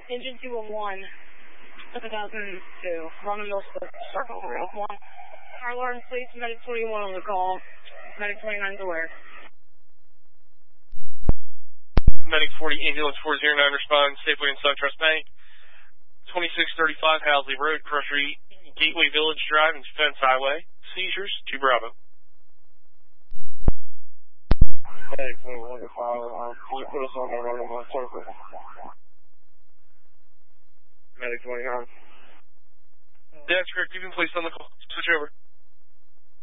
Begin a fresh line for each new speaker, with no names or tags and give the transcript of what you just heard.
Engine 201, 2002, Roman Mill Circle, Rail 1. Our alarm states Medic 21 on the call. Medic 29 is aware.
Medic 40, Ambulance 409, respond safely in SunTrust Bank. 2635 Housley Road, Crusher Gateway Village Drive and Defense Highway. Seizures, 2 Bravo.
Medic 21 to file, put us on the road on surface. Medic 29.
That's correct, you've been placed on the call. Switch over.